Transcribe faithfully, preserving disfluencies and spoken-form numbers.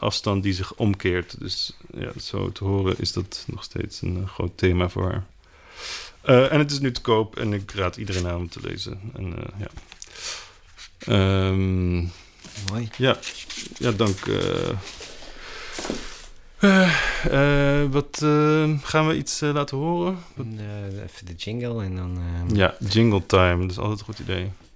afstand die zich omkeert. Dus ja, zo te horen is dat nog steeds een uh, groot thema voor haar. Uh, en het is nu te koop en ik raad iedereen aan om te lezen. En, uh, ja. Um, Mooi. Ja, ja dank. Uh, uh, uh, wat uh, gaan we iets uh, laten horen? Uh, even de jingle en dan... Uh... Ja, jingle time. Dat is altijd een goed idee.